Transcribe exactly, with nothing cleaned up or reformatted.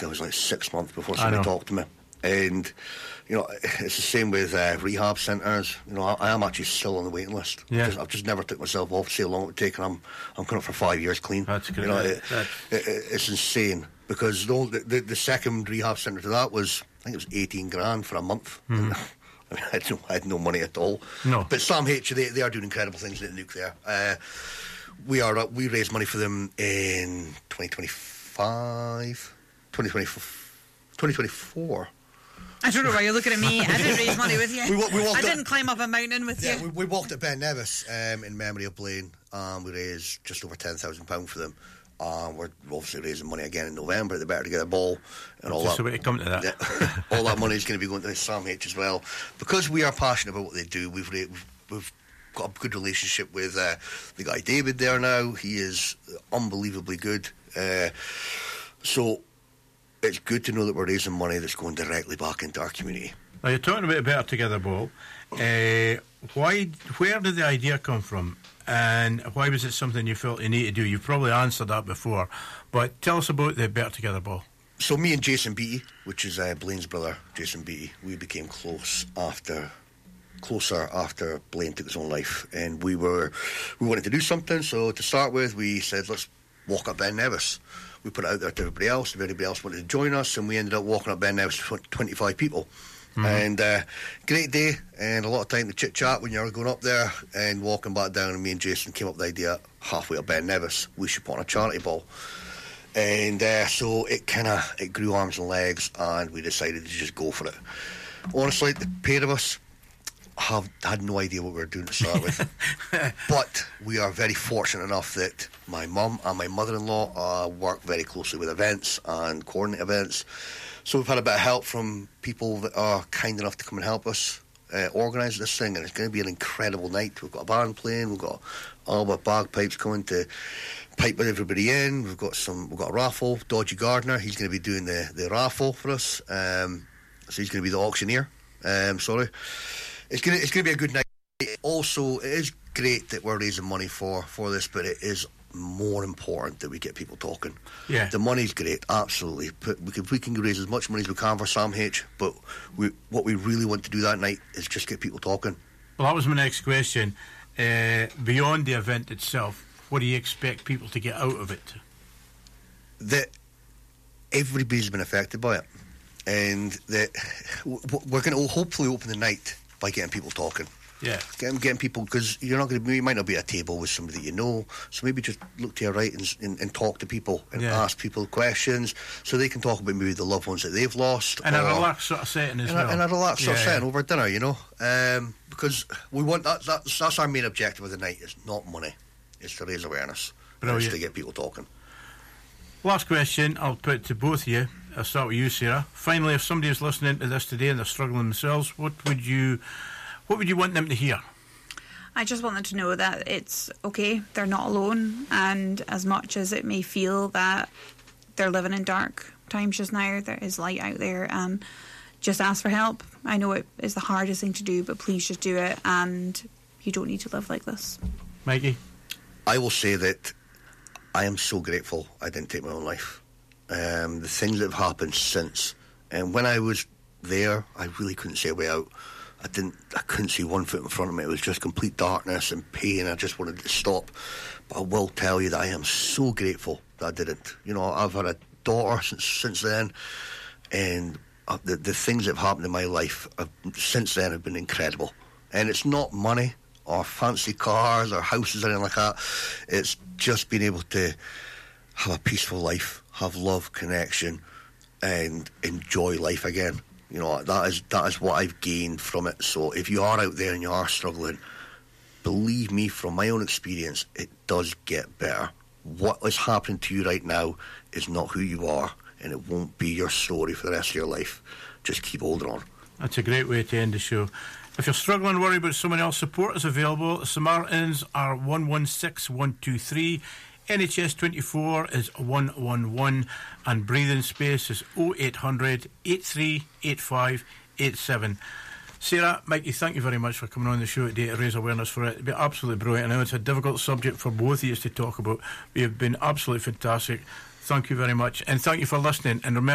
think it was like six months before somebody talked to me. And, you know, it's the same with uh, rehab centres. You know, I, I am actually still on the waiting list. Yeah. Just, I've just never took myself off to see how long it would take, and I'm, I'm coming up for five years clean. That's good. You know, it, That's... It, it, it's insane, because the, the, the second rehab centre to that was, I think it was eighteen grand for a month. Mm-hmm. I mean, I had, no, I had no money at all. No. But Sam H, they, they are doing incredible things at the nuclear. Uh, we are uh, we raised money for them in twenty twenty-five, twenty twenty-four. I don't know why you're looking at me. I didn't raise money with you. We, we I didn't up, climb up a mountain with yeah, you. We, we walked at Ben Nevis um, in memory of Blaine. Um, we raised just over ten thousand pounds for them. Um, we're obviously raising money again in November at the Better Together Ball, and all just that. So we come to that. Yeah, all that money is going to be going to Sam H as well, because we are passionate about what they do. We've we've, we've got a good relationship with uh, the guy David there now. He is unbelievably good. Uh, so it's good to know that we're raising money that's going directly back into our community. Now, you're talking about a Better Together Ball. Uh, why? Where did the idea come from? And why was it something you felt you need to do? You've probably answered that before, but tell us about the Better Together Ball. So me and Jason Beattie, which is uh, Blaine's brother, Jason Beattie, we became close after, closer after Blaine took his own life, and we were we wanted to do something. So to start with, we said, let's walk up Ben Nevis. We put it out there to everybody else. If anybody else wanted to join us, and we ended up walking up Ben Nevis with twenty-five people. Mm-hmm. And uh, great day, and a lot of time to chit chat when you're going up there and walking back down. And me and Jason came up with the idea halfway up Ben Nevis, we should put on a charity ball. And uh, so it kind of it grew arms and legs, and we decided to just go for it. Honestly, the pair of us have had no idea what we were doing to start with, but we are very fortunate enough that my mum and my mother-in-law uh, work very closely with events and coordinate events. So we've had a bit of help from people that are kind enough to come and help us uh, organise this thing, and it's going to be an incredible night. We've got a band playing, we've got Albert Bagpipes coming to pipe with everybody in. We've got some, we've got a raffle. Dodgy Gardner, he's going to be doing the, the raffle for us. Um, so he's going to be the auctioneer. Um, sorry, it's going to it's going to be a good night. Also, it is great that we're raising money for for this, but it is more important that we get people talking. Yeah, the money's great, absolutely. But we can, we can raise as much money as we can for Sam H, but we, what we really want to do that night is just get people talking. Well, that was my next question. Uh, beyond the event itself, what do you expect people to get out of it? That everybody's been affected by it, and that we're going to hopefully open the night by getting people talking. Yeah, getting, getting people, because you're not going to, you might not be at a table with somebody that you know, so maybe just look to your right and, and, and talk to people and yeah. ask people questions so they can talk about maybe the loved ones that they've lost. And a relaxed sort of setting as and well. A, and a relaxed yeah, sort of setting yeah. over dinner, you know, um, because we want that, that's, that's our main objective of the night. It's not money, it's to raise awareness. It's to get people talking. Last question I'll put to both of you. I'll start with you, Sarah. Finally, if somebody is listening to this today and they're struggling themselves, what would you what would you want them to hear? I just want them to know that it's okay, they're not alone, and as much as it may feel that they're living in dark times just now, there is light out there, and just ask for help. I know it is the hardest thing to do, but please just do it, and you don't need to live like this. Mikey? I will say that I am so grateful I didn't take my own life. Um, the things that have happened since, and when I was there, I really couldn't see a way out. I didn't. I couldn't see one foot in front of me. It was just complete darkness and pain. I just wanted to stop. But I will tell you that I am so grateful that I didn't. You know, I've had a daughter since since then, and uh, the the things that have happened in my life have, since then have been incredible. And it's not money or fancy cars or houses or anything like that. It's just being able to have a peaceful life, have love, connection, and enjoy life again. You know, that is that is what I've gained from it. So if you are out there and you are struggling, believe me, from my own experience, it does get better. What is happening to you right now is not who you are, and it won't be your story for the rest of your life. Just keep holding on. That's a great way to end the show. If you're struggling, worry about someone else, support is available. The Samaritans are one one six one two three. N H S twenty-four is one one one, and Breathing Space is oh eight hundred, eight three eight five eight seven. Sarah, Mikey, thank you very much for coming on the show today to raise awareness for it. It'd be absolutely brilliant. I know it's a difficult subject for both of you to talk about, but you've been absolutely fantastic. Thank you very much, and thank you for listening. And remember,